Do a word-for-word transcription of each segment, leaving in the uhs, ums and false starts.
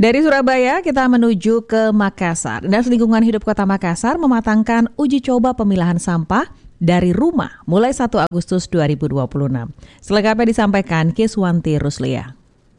Dari Surabaya kita menuju ke Makassar. Dinas Lingkungan Hidup Kota Makassar mematangkan uji coba pemilahan sampah dari rumah mulai satu Agustus dua ribu dua puluh enam. Selengkapnya disampaikan Kiswanti Ruslia.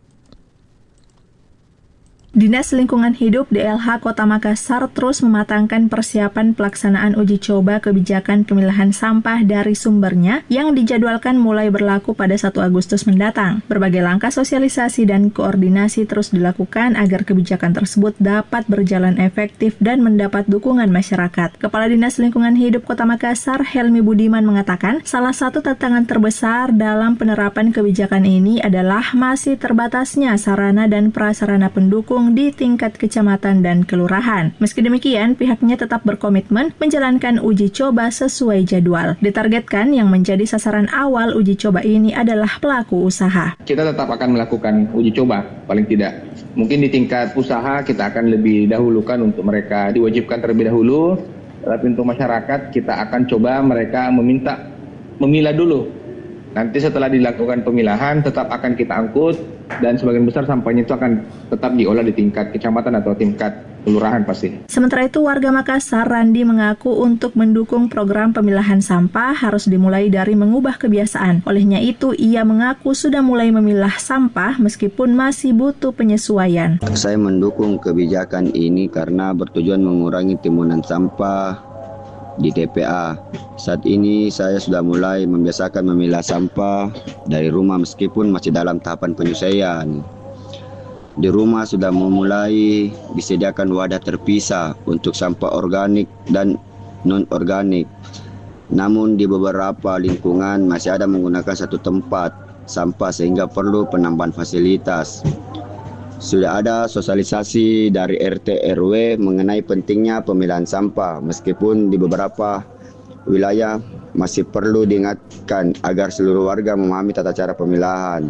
Dinas Lingkungan Hidup D L H Kota Makassar terus mematangkan persiapan pelaksanaan uji coba kebijakan pemilahan sampah dari sumbernya yang dijadwalkan mulai berlaku pada satu Agustus mendatang. Berbagai langkah sosialisasi dan koordinasi terus dilakukan agar kebijakan tersebut dapat berjalan efektif dan mendapat dukungan masyarakat. Kepala Dinas Lingkungan Hidup Kota Makassar, Helmi Budiman, mengatakan salah satu tantangan terbesar dalam penerapan kebijakan ini adalah masih terbatasnya sarana dan prasarana pendukung di tingkat kecamatan dan kelurahan. Meski demikian, pihaknya tetap berkomitmen menjalankan uji coba sesuai jadwal. Ditargetkan yang menjadi sasaran awal uji coba ini adalah pelaku usaha. Kita tetap akan melakukan uji coba, paling tidak. Mungkin di tingkat usaha kita akan lebih dahulukan untuk mereka diwajibkan terlebih dahulu. Tapi untuk masyarakat kita akan coba mereka meminta memilah dulu. Nanti setelah dilakukan pemilahan tetap akan kita angkut dan sebagian besar sampahnya itu akan tetap diolah di tingkat kecamatan atau tingkat kelurahan pasti. Sementara itu warga Makassar, Randi, mengaku untuk mendukung program pemilahan sampah harus dimulai dari mengubah kebiasaan. Olehnya itu ia mengaku sudah mulai memilah sampah meskipun masih butuh penyesuaian. Saya mendukung kebijakan ini karena bertujuan mengurangi timbunan sampah di T P A. Saat ini saya sudah mulai membiasakan memilah sampah dari rumah meskipun masih dalam tahapan penyesuaian. Di rumah sudah memulai disediakan wadah terpisah untuk sampah organik dan non-organik. Namun di beberapa lingkungan masih ada menggunakan satu tempat sampah sehingga perlu penambahan fasilitas. Sudah ada sosialisasi dari R T R W mengenai pentingnya pemilahan sampah, meskipun di beberapa wilayah masih perlu diingatkan agar seluruh warga memahami tata cara pemilahan.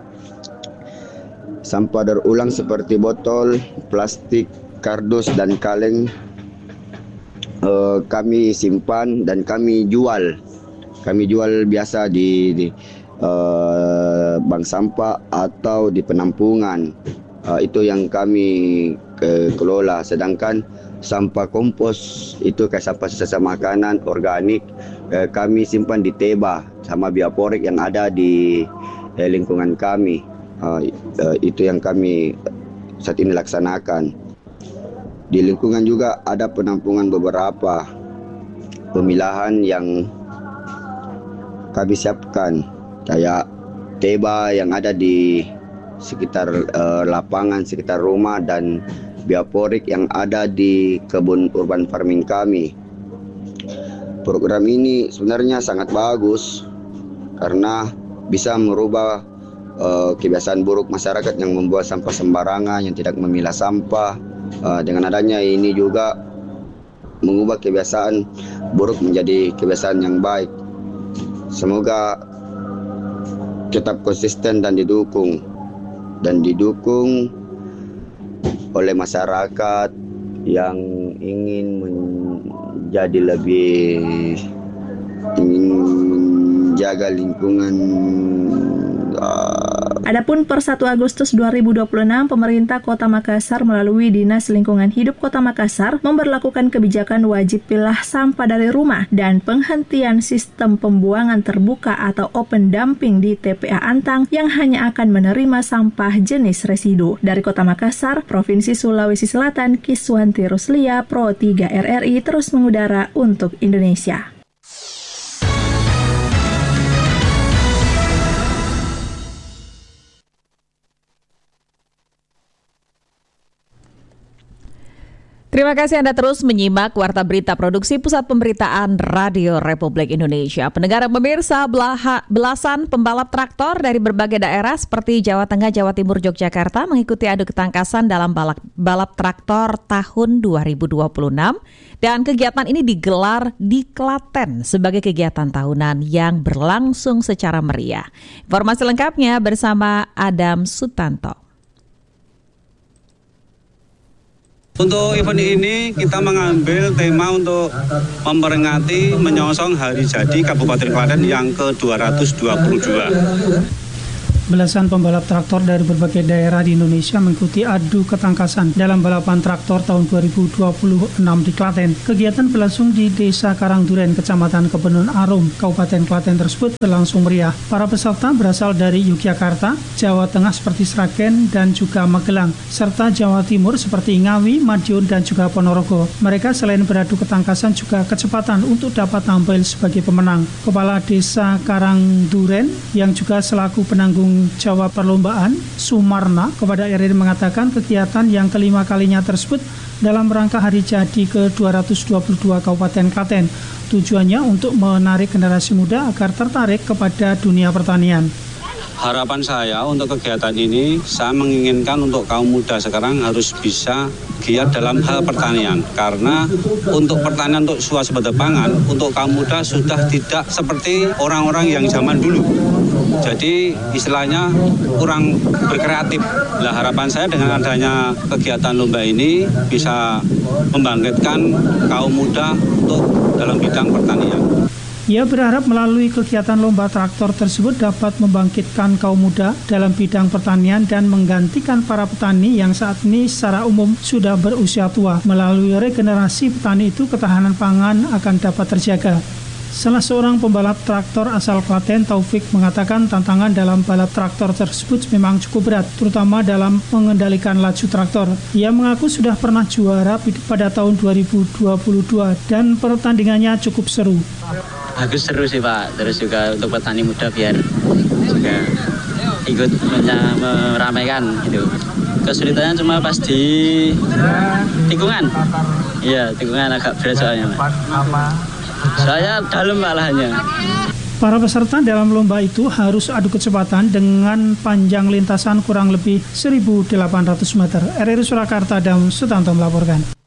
Sampah daur ulang seperti botol, plastik, kardus, dan kaleng eh, kami simpan dan kami jual. Kami jual biasa di, di eh, bank sampah atau di penampungan. Uh, itu yang kami ke, kelola. Sedangkan sampah kompos itu kayak sampah sisa makanan organik uh, kami simpan di teba sama bioporik yang ada di uh, lingkungan kami. Uh, uh, itu yang kami saat ini laksanakan. Di lingkungan juga ada penampungan beberapa pemilahan yang kami siapkan, kayak teba yang ada di sekitar uh, lapangan, sekitar rumah, dan bioporik yang ada di kebun urban farming kami. Program ini sebenarnya sangat bagus karena bisa merubah uh, kebiasaan buruk masyarakat yang membuang sampah sembarangan, yang tidak memilah sampah. Uh, dengan adanya ini juga mengubah kebiasaan buruk menjadi kebiasaan yang baik. Semoga tetap konsisten dan didukung. dan didukung oleh masyarakat yang ingin menjadi lebih ingin menjaga lingkungan. Adapun per satu Agustus dua ribu dua puluh enam, pemerintah Kota Makassar melalui Dinas Lingkungan Hidup Kota Makassar memberlakukan kebijakan wajib pilah sampah dari rumah dan penghentian sistem pembuangan terbuka atau open dumping di T P A Antang yang hanya akan menerima sampah jenis residu. Dari Kota Makassar, Provinsi Sulawesi Selatan, Kiswanti Ruslia, Pro tiga R R I terus mengudara untuk Indonesia. Terima kasih Anda terus menyimak Warta Berita Produksi Pusat Pemberitaan Radio Republik Indonesia. Pendengar pemirsa, belaha, belasan pembalap traktor dari berbagai daerah seperti Jawa Tengah, Jawa Timur, Yogyakarta mengikuti adu ketangkasan dalam balap, balap traktor tahun dua ribu dua puluh enam. Dan kegiatan ini digelar di Klaten sebagai kegiatan tahunan yang berlangsung secara meriah. Informasi lengkapnya bersama Adam Sutanto. Untuk event ini kita mengambil tema untuk memperingati menyongsong hari jadi Kabupaten Klaten yang ke dua ratus dua puluh dua. Belasan pembalap traktor dari berbagai daerah di Indonesia mengikuti adu ketangkasan dalam balapan traktor tahun dua ribu dua puluh enam di Klaten. Kegiatan berlangsung di Desa Karangduren, Kecamatan Kebunan Arum, Kabupaten Klaten tersebut berlangsung meriah. Para peserta berasal dari Yogyakarta, Jawa Tengah seperti Sragen dan juga Magelang, serta Jawa Timur seperti Ngawi, Madiun dan juga Ponorogo. Mereka selain beradu ketangkasan juga kecepatan untuk dapat tampil sebagai pemenang. Kepala Desa Karangduren yang juga selaku penanggung jawab perlombaan, Sumarna, kepada R R I mengatakan kegiatan yang kelima kalinya tersebut dalam rangka hari jadi ke dua ratus dua puluh dua Kabupaten Klaten. Tujuannya untuk menarik generasi muda agar tertarik kepada dunia pertanian. Harapan saya untuk kegiatan ini, saya menginginkan untuk kaum muda sekarang harus bisa giat dalam hal pertanian. Karena untuk pertanian, untuk swasembada pangan, untuk kaum muda sudah tidak seperti orang-orang yang zaman dulu. Jadi istilahnya kurang berkreatif. Nah, harapan saya dengan adanya kegiatan lomba ini bisa membangkitkan kaum muda untuk dalam bidang pertanian. Ia berharap melalui kegiatan lomba traktor tersebut dapat membangkitkan kaum muda dalam bidang pertanian dan menggantikan para petani yang saat ini secara umum sudah berusia tua. Melalui regenerasi petani itu, ketahanan pangan akan dapat terjaga. Salah seorang pembalap traktor asal Klaten, Taufik, mengatakan tantangan dalam balap traktor tersebut memang cukup berat, terutama dalam mengendalikan laju traktor. Ia mengaku sudah pernah juara pada tahun dua ribu dua puluh dua dan pertandingannya cukup seru. Bagus, seru sih Pak, terus juga untuk petani muda biar juga ikut meramaikan gitu. Kesulitannya cuma pas di tikungan, iya tikungan agak berat soalnya Pak. Saya dalam malahannya. Para peserta dalam lomba itu harus adu kecepatan dengan panjang lintasan kurang lebih seribu delapan ratus meter. R R I Surakarta, Adam Sutanto melaporkan.